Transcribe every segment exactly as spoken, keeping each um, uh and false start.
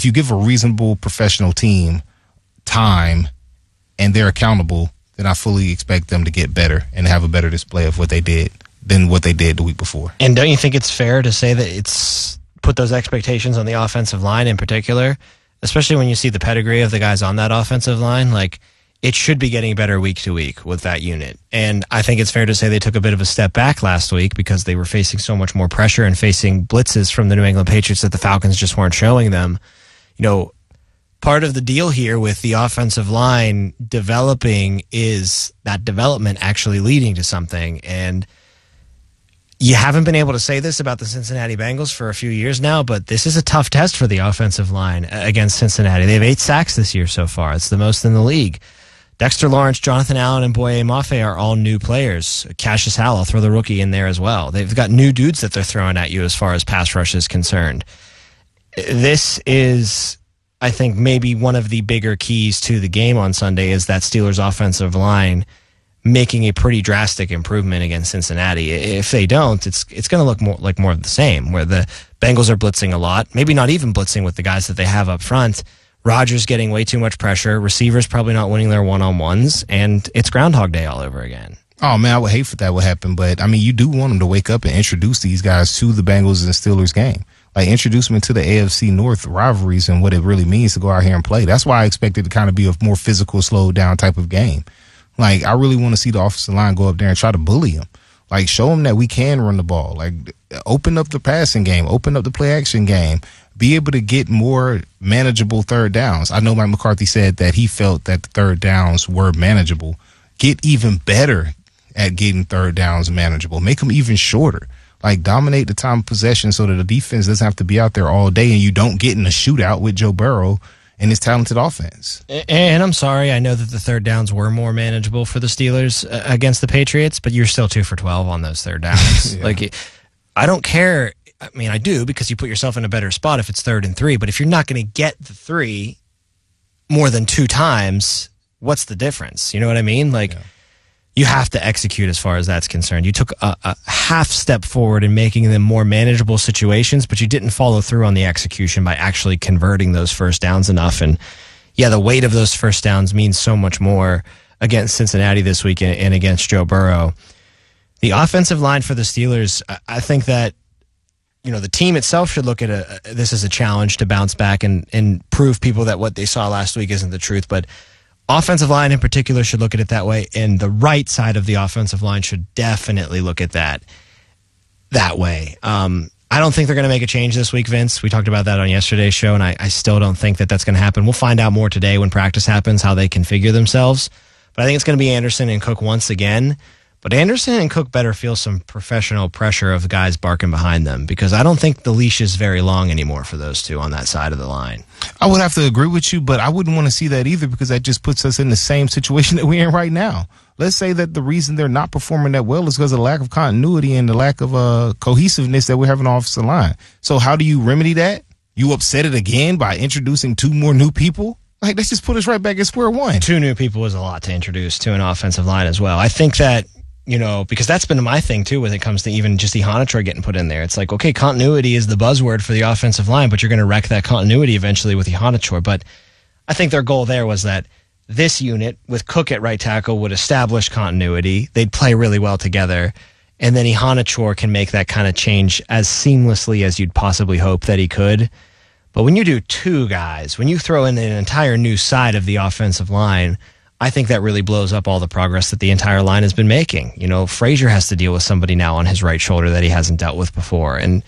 you give a reasonable professional team time and they're accountable, then I fully expect them to get better and have a better display of what they did than what they did the week before. And don't you think it's fair to say that it's put those expectations on the offensive line in particular, especially when you see the pedigree of the guys on that offensive line? Like, it should be getting better week to week with that unit. And I think it's fair to say they took a bit of a step back last week because they were facing so much more pressure and facing blitzes from the New England Patriots that the Falcons just weren't showing them. You know, part of the deal here with the offensive line developing is that development actually leading to something. And you haven't been able to say this about the Cincinnati Bengals for a few years now, but this is a tough test for the offensive line against Cincinnati. They have eight sacks this year so far. It's the most in the league. Dexter Lawrence, Jonathan Allen, and Boye Mafe are all new players. Cassius Howell, I'll throw the rookie in there as well. They've got new dudes that they're throwing at you as far as pass rush is concerned. This is, I think, maybe one of the bigger keys to the game on Sunday is that Steelers offensive line making a pretty drastic improvement against Cincinnati. If they don't, it's it's going to look more like more of the same, where the Bengals are blitzing a lot, maybe not even blitzing with the guys that they have up front. Rodgers getting way too much pressure, receivers probably not winning their one-on-ones, and it's Groundhog Day all over again. Oh, man, I would hate for that would happen, but, I mean, you do want them to wake up and introduce these guys to the Bengals and Steelers game. Like, introduce them into the A F C North rivalries and what it really means to go out here and play. That's why I expect it to kind of be a more physical, slowed-down type of game. Like, I really want to see the offensive line go up there and try to bully them. Like, show them that we can run the ball. Like, open up the passing game, open up the play-action game. Be able to get more manageable third downs. I know Mike McCarthy said that he felt that the third downs were manageable. Get even better at getting third downs manageable. Make them even shorter. Like, dominate the time of possession so that the defense doesn't have to be out there all day and you don't get in a shootout with Joe Burrow and his talented offense. And I'm sorry, I know that the third downs were more manageable for the Steelers against the Patriots, but you're still two for twelve on those third downs. yeah. Like, I don't care. I mean, I do, because you put yourself in a better spot if it's third and three. But if you're not going to get the three more than two times, what's the difference? You know what I mean? Like, yeah. You have to execute as far as that's concerned. You took a, a half step forward in making them more manageable situations, but you didn't follow through on the execution by actually converting those first downs enough. And, yeah, the weight of those first downs means so much more against Cincinnati this week and against Joe Burrow. The offensive line for the Steelers, I think that, you know, the team itself should look at a, this as a challenge to bounce back and, and prove people that what they saw last week isn't the truth. But offensive line in particular should look at it that way. And the right side of the offensive line should definitely look at that that way. Um, I don't think they're going to make a change this week, Vince. We talked about that on yesterday's show, and I, I still don't think that that's going to happen. We'll find out more today when practice happens, how they configure themselves. But I think it's going to be Anderson and Cook once again. But Anderson and Cook better feel some professional pressure of the guys barking behind them, because I don't think the leash is very long anymore for those two on that side of the line. I would have to agree with you, but I wouldn't want to see that either, because that just puts us in the same situation that we're in right now. Let's say that the reason they're not performing that well is because of the lack of continuity and the lack of uh, cohesiveness that we have in the offensive line. So how do you remedy that? You upset it again by introducing two more new people? Like, let's just put us right back at square one. Two new people is a lot to introduce to an offensive line as well. I think that, you know, because that's been my thing too when it comes to even just Ihanatroy getting put in there. It's like, okay, continuity is the buzzword for the offensive line, but you're going to wreck that continuity eventually with Ihanatroy. But I think their goal there was that this unit with Cook at right tackle would establish continuity. They'd play really well together. And then Ihanatroy can make that kind of change as seamlessly as you'd possibly hope that he could. But when you do two guys, when you throw in an entire new side of the offensive line, I think that really blows up all the progress that the entire line has been making. You know, Frazier has to deal with somebody now on his right shoulder that he hasn't dealt with before. And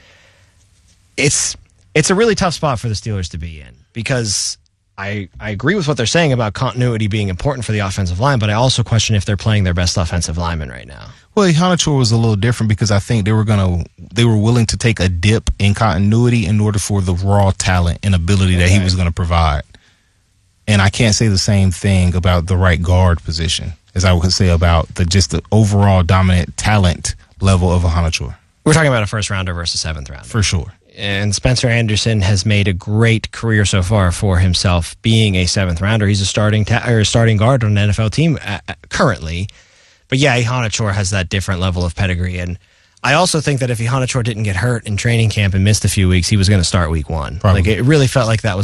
it's it's a really tough spot for the Steelers to be in, because I, I agree with what they're saying about continuity being important for the offensive line, but I also question if they're playing their best offensive lineman right now. Well, Ihanatroy was a little different because I think they were gonna they were willing to take a dip in continuity in order for the raw talent and ability that okay. he was going to provide. And I can't say the same thing about the right guard position as I would say about the just the overall dominant talent level of Ihanatroy. We're talking about a first rounder versus seventh rounder. For sure. And Spencer Anderson has made a great career so far for himself being a seventh rounder. He's a starting ta- or a starting guard on an N F L team uh, currently. But yeah, Ihanatroy has that different level of pedigree. And I also think that if Ihanatroy didn't get hurt in training camp and missed a few weeks, he was going to start week one. Probably. Like, it really felt like that was